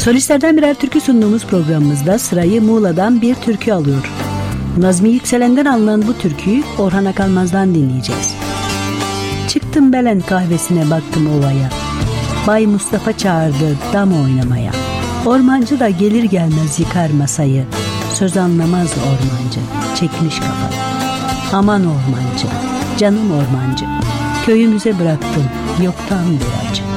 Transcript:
Solistlerden birer türkü sunduğumuz programımızda sırayı Muğla'dan bir türkü alıyor. Nazmi Yükselen'den alınan bu türküyü Orhan Akalmaz'dan dinleyeceğiz. Çıktım Belen kahvesine, baktım ovaya. Bay Mustafa çağırdı dam oynamaya. Ormancı da gelir gelmez yıkar masayı. Söz anlamaz ormancı, çekmiş kafayı. Aman ormancı, canım ormancı, köyümüze bıraktın yoktan bir acı.